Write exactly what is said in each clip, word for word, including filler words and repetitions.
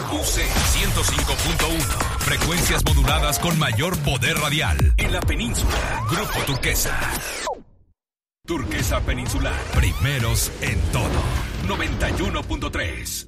U C ciento cinco punto uno. Frecuencias moduladas con mayor poder radial. En la península, Grupo Turquesa. Turquesa Peninsular. Primeros en todo. noventa y uno punto tres.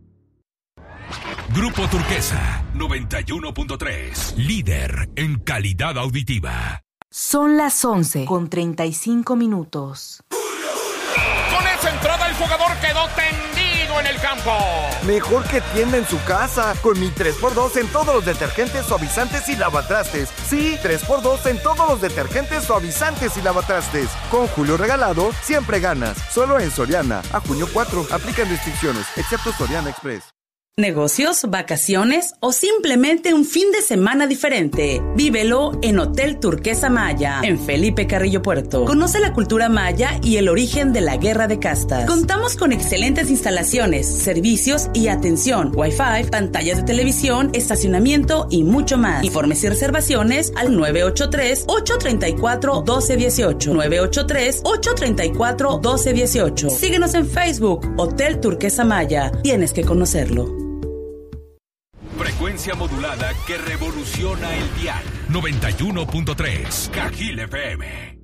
Grupo Turquesa, noventa y uno punto tres. Líder en calidad auditiva. Son las once con treinta y cinco minutos. Con esa entrada el jugador quedó tendido en el campo. Mejor que tienda en su casa. Con mi tres por dos en todos los detergentes, suavizantes y lavatrastes. Sí, tres por dos en todos los detergentes, suavizantes y lavatrastes. Con Julio regalado, siempre ganas. Solo en Soriana. A junio cuatro. Aplican restricciones, excepto Soriana Express. Negocios, vacaciones o simplemente un fin de semana diferente. Vívelo en Hotel Turquesa Maya, en Felipe Carrillo Puerto. Conoce la cultura maya y el origen de la guerra de castas. Contamos con excelentes instalaciones, servicios y atención, Wi-Fi, pantallas de televisión, estacionamiento y mucho más. Informes y reservaciones al nueve ocho tres, ocho tres cuatro, uno dos uno ocho. nueve ocho tres, ocho tres cuatro, uno dos uno ocho. Síguenos en Facebook, Hotel Turquesa Maya. Tienes que conocerlo. Frecuencia modulada que revoluciona el dial. noventa y uno punto tres. Cajil F M.